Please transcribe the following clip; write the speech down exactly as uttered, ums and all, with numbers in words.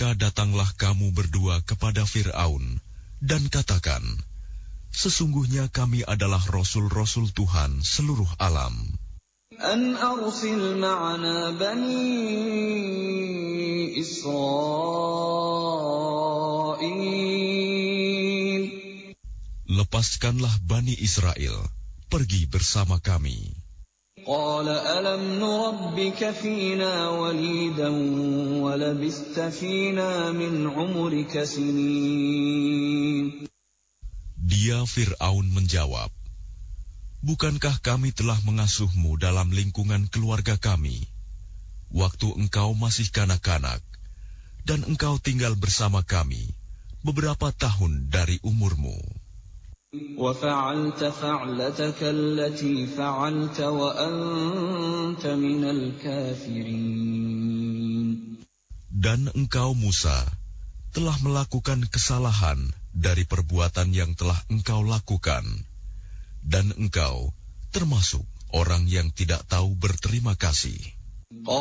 Maka datanglah kamu berdua kepada Fir'aun dan katakan, sesungguhnya kami adalah rasul-rasul Tuhan seluruh alam. An arsil ma'ana bani Israel. Lepaskanlah Bani Israel, pergi bersama kami. Qala alam nurabbika fina walidan wa labista fina min umrika sinin. Dia Fir'aun menjawab, bukankah kami telah mengasuhmu dalam lingkungan keluarga kami, waktu engkau masih kanak-kanak, dan engkau tinggal bersama kami beberapa tahun dari umurmu. وَفَعَلْتَ فَعْلَتَكَ الَّتِي فَعَلْتَ وَأَنْتَ مِنَ الْكَافِرِينَ. Dan engkau Musa telah melakukan kesalahan dari perbuatan yang telah engkau lakukan, dan engkau termasuk orang yang tidak tahu berterima kasih.